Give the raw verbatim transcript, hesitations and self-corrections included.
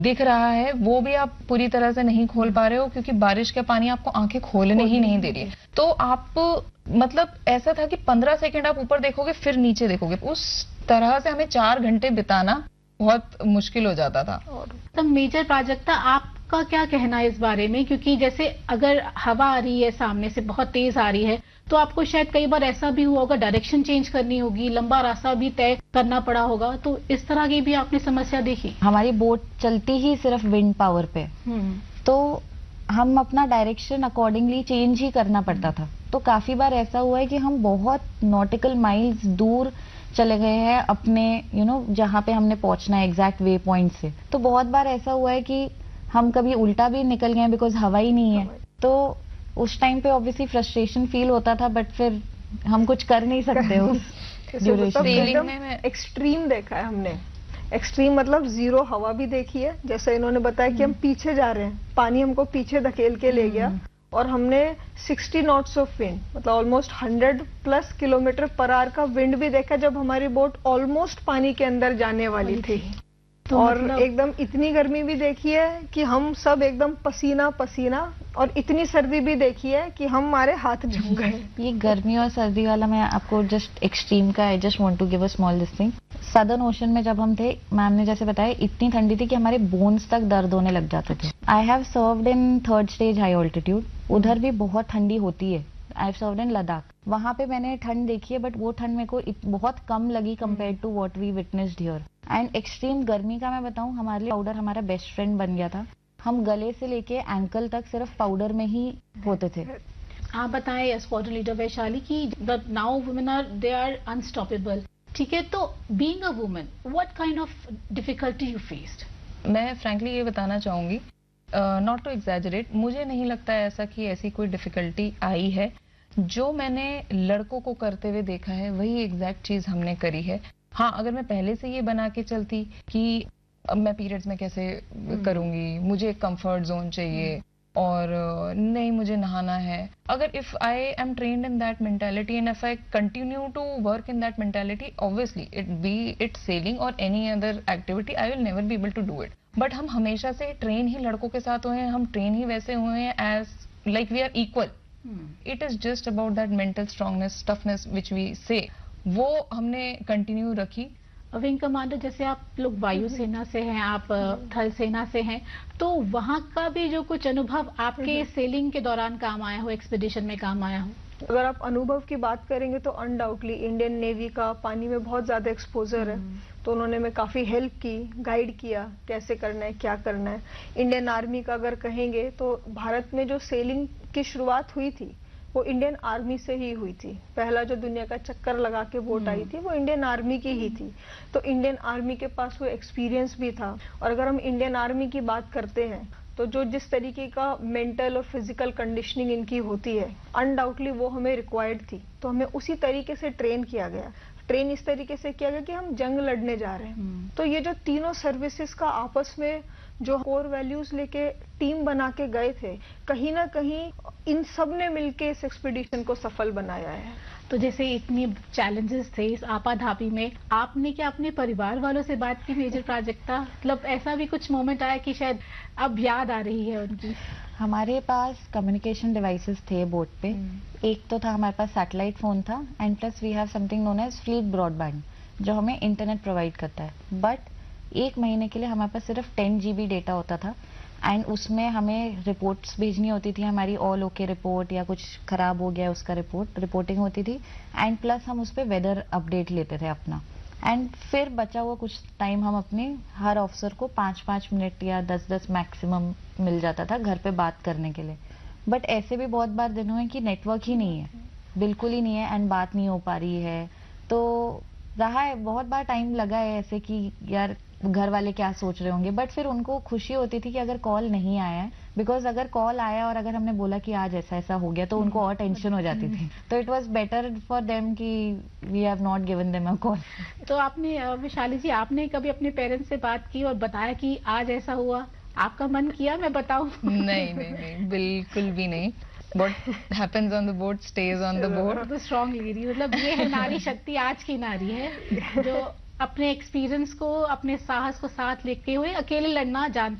दिख रहा है वो भी आप पूरी तरह से नहीं खोल पा रहे हो क्योंकि बारिश का पानी आपको आंखें खोलने ही नहीं दे रही है। तो आप मतलब ऐसा था कि पंद्रह सेकंड आप ऊपर देखोगे फिर नीचे देखोगे, उस तरह से हमें चार घंटे बिताना बहुत मुश्किल हो जाता था। तो मेजर प्राजक्ता आपका क्या कहना है इस बारे में, क्योंकि जैसे अगर हवा आ रही है सामने से बहुत तेज आ रही है तो आपको शायद कई बार ऐसा भी हुआ होगा डायरेक्शन चेंज करनी होगी, लंबा रास्ता भी तय करना पड़ा होगा, तो इस तरह की भी आपने समस्या देखी? हमारी बोट चलती ही सिर्फ विंड पावर पे, तो हम अपना डायरेक्शन अकॉर्डिंगली चेंज ही करना पड़ता था। तो काफी बार ऐसा हुआ है कि हम बहुत नॉटिकल माइल्स दूर चले गए हैं अपने यू नो जहाँ पे हमने पहुंचना है एग्जैक्ट वे पॉइंट से। तो बहुत बार ऐसा हुआ है कि हम कभी उल्टा भी निकल गए बिकॉज हवा ही नहीं है। तो उस टाइम पे ऑब्वियसली फ्रस्ट्रेशन फील होता था, बट फिर हम कुछ कर नहीं सकते उस ड्यूरेशन में। एक्सट्रीम देखा है हमने, एक्सट्रीम मतलब जीरो हवा भी देखी है, जैसे इन्होंने बताया कि हम पीछे जा रहे हैं, पानी हमको पीछे धकेल के ले गया और हमने साठ नॉट्स ऑफ विंड मतलब almost hundred plus kilometre per hour का विंड भी देखा जब हमारी बोट ऑलमोस्ट पानी के अंदर जाने वाली थी। तो और मतलब... एकदम इतनी गर्मी भी देखी है कि हम सब एकदम पसीना पसीना, और इतनी सर्दी भी देखी है कि हम हमारे हाथ जम गए। ये गर्मी और सर्दी वाला मैं आपको जस्ट एक्सट्रीम का I just want to give a small this thing. Southern ocean में जब हम थे, मैम ने जैसे बताया इतनी ठंडी थी कि हमारे बोन्स तक दर्द होने लग जाते थे। I have served in third stage high altitude, उधर भी बहुत ठंडी होती है। I have served in Ladakh, वहां पे मैंने ठंड देखी है, बट वो ठंड मेरे को बहुत कम लगी compare to what we witnessed here. And extreme गर्मी का मैं बताऊं, हमारे लिए पाउडर हमारा बेस्ट फ्रेंड बन गया था। हम गले से लेके एंकल तक सिर्फ पाउडर में ही होते थे। आप बताएं स्क्वाड्रन लीडर वैशाली की now women are they are unstoppable, ठीक है, तो being a woman what kind of difficulty you faced? मैं फ्रैंकली ये बताना चाहूंगी, नॉट टू एग्जैजरेट, मुझे नहीं लगता है ऐसा कि ऐसी कोई डिफिकल्टी आई है। जो मैंने लड़कों को करते हुए देखा है वही एग्जैक्ट चीज हमने करी है। हाँ, अगर मैं पहले से ये बना के चलती कि अब मैं पीरियड्स में कैसे करूंगी, मुझे एक कंफर्ट जोन चाहिए और नहीं मुझे नहाना है, अगर if I am trained in that mentality and if I continue to work in that mentality, obviously it be it selling और any other activity, I will never be able to do it. But हम हमेशा से train ही लड़कों के साथ हुए हैं, हम ट्रेन ही वैसे हुए हैं as like we are equal. It is just about that mental strongness, toughness which we से, वो हमने कंटिन्यू रखी। विंग कमांडर, जैसे आप लोग वायुसेना से हैं, आप थल सेना से हैं, तो वहां का भी जो कुछ अनुभव आपके सेलिंग के दौरान काम आया हो, एक्सपीडिशन में काम आया हो? अगर आप अनुभव की बात करेंगे तो अनडाउटली इंडियन नेवी का पानी में बहुत ज्यादा एक्सपोजर है, तो उन्होंने हमें काफी हेल्प की, गाइड किया कैसे करना है, क्या करना है। इंडियन आर्मी का अगर कहेंगे तो भारत में जो सेलिंग की शुरुआत हुई थी वो इंडियन आर्मी से ही हुई थी। पहला जो दुनिया का चक्कर लगा के बोट आई थी वो इंडियन आर्मी की ही थी। तो इंडियन आर्मी के पास वो एक्सपीरियंस भी था। और अगर हम इंडियन आर्मी की बात करते हैं तो जो जिस तरीके का मेंटल और फिजिकल कंडीशनिंग इनकी होती है, अनडाउटली वो हमें रिक्वायर्ड थी। तो हमें उसी तरीके से ट्रेन किया गया। ट्रेन इस तरीके से किया गया कि हम जंग लड़ने जा रहे हैं। तो ये जो तीनों सर्विसेज का आपस में जो कोर वैल्यूज लेके टीम बना के गए थे, कहीं ना कहीं इन सब ने मिलके इस एक्सपीडिशन को सफल बनाया है। तो जैसे इतनी चैलेंजेस थे इस आपाधापी में, आपने क्या अपने परिवार वालों से बात की मेजर प्राजक्ता? मतलब ऐसा भी कुछ मोमेंट आया कि शायद अब याद आ रही है उनकी? हमारे पास कम्युनिकेशन डिवाइसेस थे बोट पे। एक तो था हमारे पास सैटेलाइट फोन था, and plus we have something known as fleet broadband जो हमें इंटरनेट प्रोवाइड करता है। बट एक महीने के लिए हमारे पास सिर्फ टेन जीबी डेटा होता था, एंड उसमें हमें रिपोर्ट्स भेजनी होती थी, हमारी ऑल ओके रिपोर्ट या कुछ खराब हो गया उसका रिपोर्ट रिपोर्टिंग होती थी, एंड प्लस हम उस पर वेदर अपडेट लेते थे अपना। एंड फिर बचा हुआ कुछ टाइम हम अपने हर ऑफिसर को पाँच पाँच मिनट या दस दस मैक्सिमम मिल जाता था घर पे बात करने के लिए। बट ऐसे भी बहुत बार दिन हुए कि नेटवर्क ही नहीं है, बिल्कुल ही नहीं है, एंड बात नहीं हो पा रही है। तो रहा है, बहुत बार टाइम लगा है ऐसे कि यार घर वाले क्या सोच रहे होंगे। बट फिर उनको खुशी होती थी कि अगर कॉल नहीं आया है, बिकॉज अगर कॉल आया और अगर हमने बोला कि आज ऐसा ऐसा हो गया तो उनको और टेंशन हो जाती थी। तो it was better for them कि we have not given them a call. तो आपने वैशाली जी, आपने कभी अपने पेरेंट्स से बात की और बताया कि आज ऐसा हुआ? आपका मन किया मैं बताऊं? नहीं नहीं नहीं, बिल्कुल भी नहीं। What happens on the boat stays on the boat. तो स्ट्रॉन्ग लेडी, मतलब ये है नारी शक्ति, आज की नारी है जो अपने एक्सपीरियंस को, अपने साहस को साथ लेते हुए अकेले लड़ना जानते